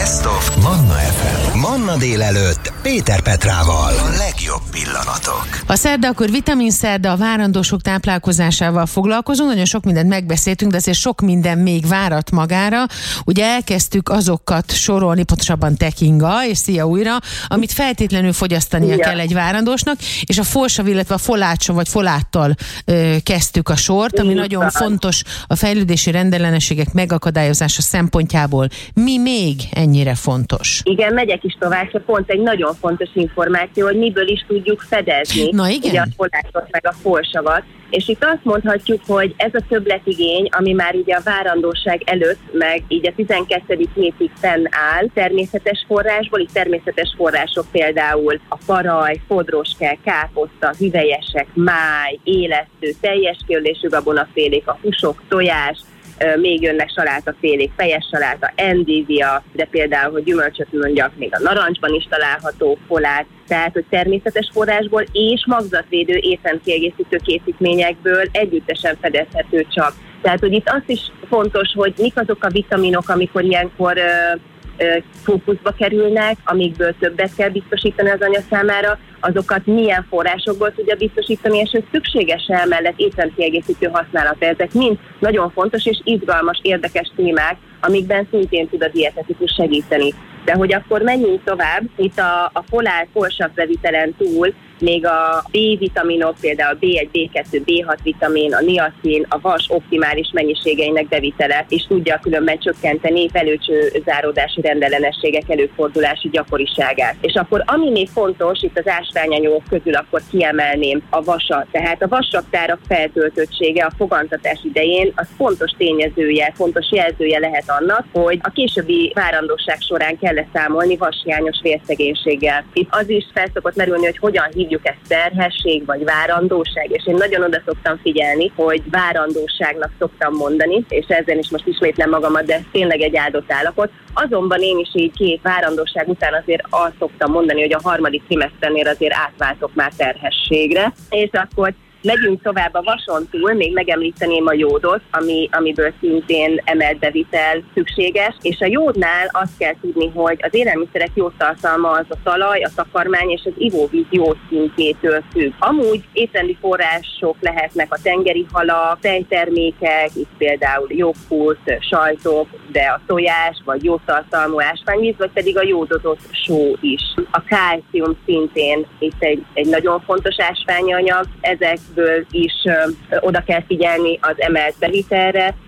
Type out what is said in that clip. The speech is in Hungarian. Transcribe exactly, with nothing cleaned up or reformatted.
Best of Manna ef em. Manna délelőtt Péter Petrával. A legjobb pillanatok. A szerda, akkor vitaminszerda, a várandósok táplálkozásával foglalkozunk. Nagyon sok mindent megbeszéltünk, de azért sok minden még várat magára. Ugye elkezdtük azokat sorolni, pontosabban te, Kinga, és szia újra, amit feltétlenül fogyasztania ja. kell egy várandósnak, és a folsav, illetve a folácsa vagy foláttal ö, kezdtük a sort, ami Igen. nagyon fontos a fejlődési rendellenességek megakadályozása szempontjából. Mi még ennyire fontos? Igen, megyek is tovább, csak pont egy nagyon fontos információ, hogy miből is tudjuk fedezni Na igen. ugye a folácsot meg a folsavat. És itt azt mondhatjuk, hogy ez a többletigény, ami már ugye a várandóság előtt, meg így a tizenkettedik hétig fennáll, természetes forrásból, itt természetes források például a paraj, fodroske, káposzta, hüvelyesek, máj, élesztő, teljes kiölésű gabonafélék, a húsok, tojás, még jönnek salátafélék, fejes saláta, endívia, de például, hogy gyümölcsöt mondjak, még a narancsban is található folát, tehát, hogy természetes forrásból és magzatvédő étrendkiegészítő készítményekből együttesen fedezhető csak. Tehát, hogy itt azt is fontos, hogy mik azok a vitaminok, amikor ilyenkor ö, ö, fókuszba kerülnek, amikből többet kell biztosítani az anya számára, azokat milyen forrásokból tudja biztosítani, és hogy szükséges emellett étrendkiegészítő használata. Ezek mind nagyon fontos és izgalmas, érdekes témák, amikben szintén tud a dietetikus segíteni. De hogy akkor menjünk tovább, itt a, a folát, folsav bevitelen túl még a B-vitaminok, például bé egy, bé kettő, bé hat vitamin, a niacin, a vas optimális mennyiségeinek bevitele, és tudja különben csökkenteni velőcsőzáródási rendellenességek előfordulási gyakoriságát. És akkor ami még fontos, itt az ásványanyagok közül akkor kiemelném a vasat. Tehát a vasraktárak feltöltöttsége a fogantatás idején az fontos tényezője, fontos jelzője lehet annak, hogy a későbbi várandóság során kell leszámolni vashiányos vérszegénységgel. Itt az is fel szokott merülni, hogy hogyan hívjuk ezt terhesség vagy várandóság, és én nagyon oda szoktam figyelni, hogy várandóságnak szoktam mondani, és ezen is most ismétlem magamat, de ez tényleg egy áldott állapot. Azonban én is így két várandóság után azért azt szoktam mondani, hogy a harmadik trimeszternél azért átváltok már terhességre, és akkor megyünk tovább a vason túl, még megemlíteném a jódot, ami, amiből szintén emelt bevitel szükséges, és a jódnál azt kell tudni, hogy az élelmiszerek jódtartalma az a talaj, a takarmány és az ivóvíz jód szintjétől függ. Amúgy étrendi források lehetnek a tengeri halak, tejtermékek, itt például joghurt, sajtok, de a tojás, vagy jódtartalmú ásványvíz, vagy pedig a jódozott só is. A kálcium szintén itt egy, egy nagyon fontos ásványi anyag, ezek ből is ö, oda kell figyelni az emelt bevitelre,